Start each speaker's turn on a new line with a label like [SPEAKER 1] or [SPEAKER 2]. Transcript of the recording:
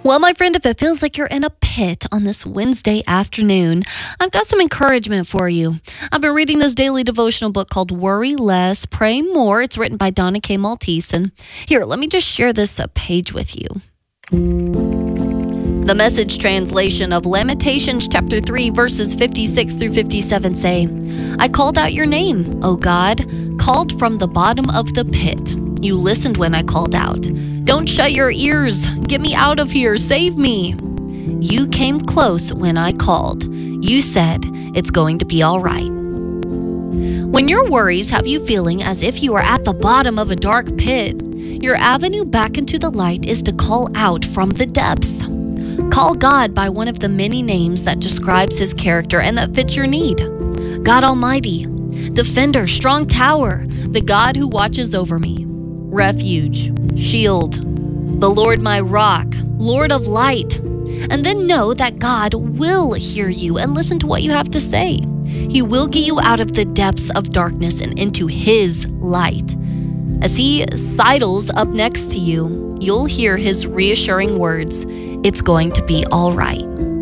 [SPEAKER 1] Well, my friend, if it feels like you're in a pit on this Wednesday afternoon, I've got some encouragement for you. I've been reading this daily devotional book called Worry Less, Pray More. It's written by Donna K. Maltese. And here, let me just share this page with you. The Message translation of Lamentations chapter 3, verses 56 through 57 say, I called out your name, O God, called from the bottom of the pit. You listened when I called out. Don't shut your ears. Get me out of here. Save me. You came close when I called. You said it's going to be all right. When your worries have you feeling as if you are at the bottom of a dark pit, your avenue back into the light is to call out from the depths. Call God by one of the many names that describes His character and that fits your need. God Almighty, Defender, Strong Tower, the God who watches over me. Refuge, Shield, the Lord my rock, Lord of light. And then know that God will hear you and listen to what you have to say. He will get you out of the depths of darkness and into His light. As He sidles up next to you, you'll hear His reassuring words, it's going to be all right.